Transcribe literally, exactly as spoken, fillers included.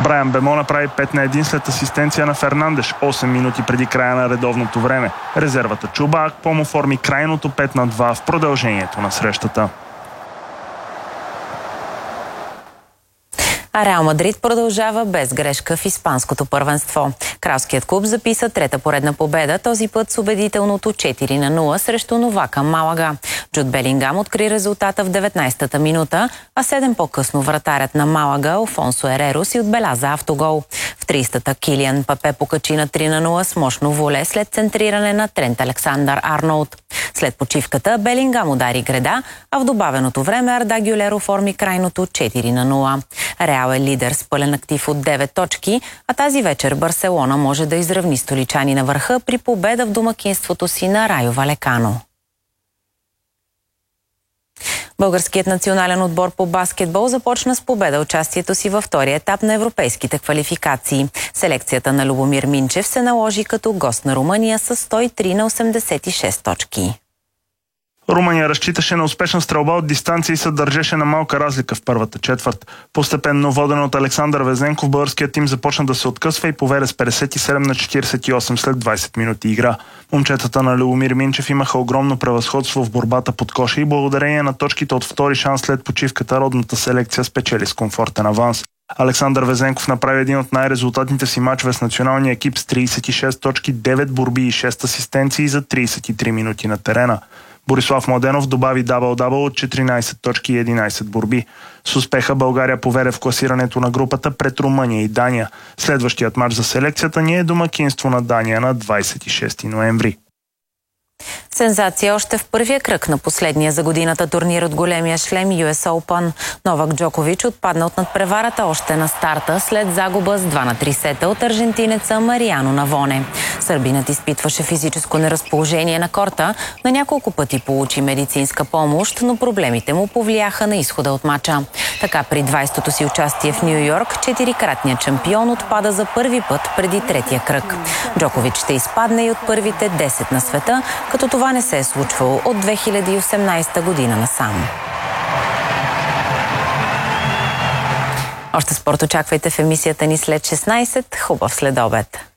Брайан Бемо направи пет на едно след асистенция на Фернандеш осем минути преди края на редовното време. Резервата Чуба Акпом оформи крайното пет на два в продължението на срещата. А Реал Мадрид продължава без грешка в испанското първенство. Кралският клуб записа трета поредна победа, този път с убедителното четири на нула срещу новака Малага. Джуд Белингам откри резултата в деветнайсетата минута, а седем по-късно вратарят на Малага Алфонсо Ереро си отбеляза автогол. В трийсетата Килиан Папе покачи на три на нула с мощно воле след центриране на Трент Александър Арнолд. След почивката Белингам удари греда, а в добавеното време Арда Гюлер оформи крайното четири на нула. Реал е лидер с пълен актив от девет точки, а тази вечер Барселона може да изравни столичани на върха при победа в домакинството си на Райо Валекано. Българският национален отбор по баскетбол започна с победа участието си във втория етап на европейските квалификации. Селекцията на Любомир Минчев се наложи като гост на Румъния с сто и три на осемдесет и шест точки. Румъния разчиташе на успешна стрелба от дистанция и се държеше на малка разлика в първата четвърт. Постепенно воден от Александър Везенков, българският тим започна да се откъсва и поведе с петдесет и седем на четиридесет и осем след двайсет минути игра. Момчетата на Любомир Минчев имаха огромно превъзходство в борбата под коша и благодарение на точките от втори шанс след почивката родната селекция спечели с комфортен аванс. Александър Везенков направи един от най-резултатните си мачове с националния екип с трийсет и шест точки, девет борби и шест асистенции за трийсет и три минути на терена. Борислав Младенов добави дабъл-дабъл от четиринайсет точки и единайсет борби. С успеха България поведе в класирането на групата пред Румъния и Дания. Следващият матч за селекцията ни е домакинство на Дания на двайсет и шести ноември. Сензация още в първия кръг на последния за годината турнир от големия шлем Ю Ес Open. Новак Джокович отпадна от надпреварата още на старта след загуба с два на три сета от аржентинеца Мариано Навоне. Сърбинът изпитваше физическо неразположение на корта, на няколко пъти получи медицинска помощ, но проблемите му повлияха на изхода от мача. Така при двайсетото си участие в Ню Йорк, четирикратният шампион отпада за първи път преди третия кръг. Джокович ще изпадне и от първите десет на света, като това не се е случвало от две хиляди и осемнайсета година насам. Още спорт очаквайте в емисията ни след шестнайсет. Хубав следобед!